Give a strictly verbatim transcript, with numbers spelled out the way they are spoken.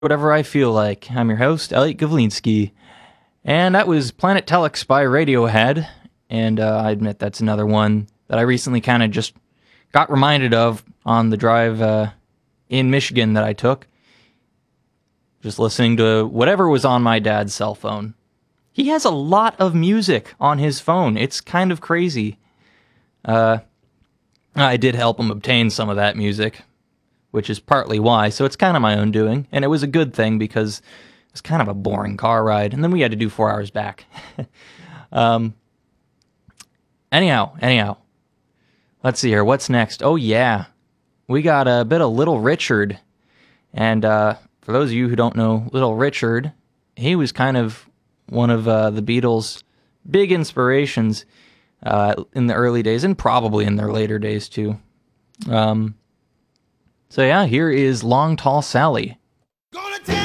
Whatever I feel like. I'm your host, Elliot Gavlinsky. And that was Planet Telex by Radiohead. And uh, I admit that's another one that I recently kind of just got reminded of on the drive uh, in Michigan that I took. Just listening to whatever was on my dad's cell phone. He has a lot of music on his phone. It's kind of crazy. Uh, I did help him obtain some of that music, which is partly why, so it's kind of my own doing, and it was a good thing because it was kind of a boring car ride, and then we had to do four hours back. um, anyhow, anyhow, let's see here, what's next? Oh yeah, we got a bit of Little Richard, and uh, for those of you who don't know Little Richard, he was kind of one of uh, the Beatles' big inspirations uh, in the early days, and probably in their later days too. Um... So yeah, here is Long Tall Sally.